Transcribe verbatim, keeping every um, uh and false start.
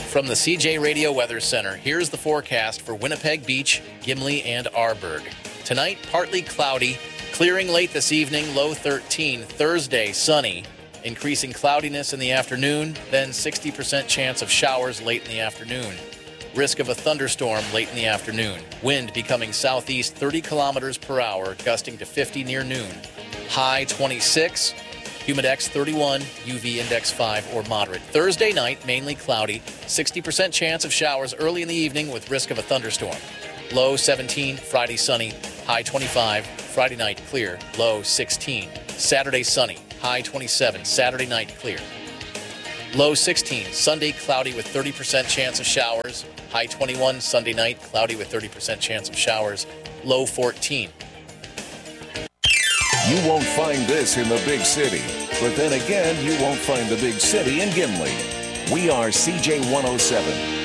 From the C J Radio Weather Center, here's the forecast for Winnipeg Beach, Gimli, and Arborg. Tonight, partly cloudy, clearing late this evening, low thirteen. Thursday, sunny, increasing cloudiness in the afternoon, then sixty percent chance of showers late in the afternoon. Risk of a thunderstorm late in the afternoon. Wind becoming southeast thirty kilometers per hour, gusting to fifty near noon. High twenty-six. Humidex thirty-one, U V index five or moderate. Thursday night, mainly cloudy, sixty percent chance of showers early in the evening with risk of a thunderstorm. Low seventeen, Friday sunny, high twenty-five. Friday night clear, low sixteen. Saturday sunny, high twenty-seven. Saturday night clear. Low sixteen, Sunday cloudy with thirty percent chance of showers. High twenty-one, Sunday night cloudy with thirty percent chance of showers. Low fourteen. You won't find this in the big city, but then again, you won't find the big city in Gimli. We are C J one oh seven.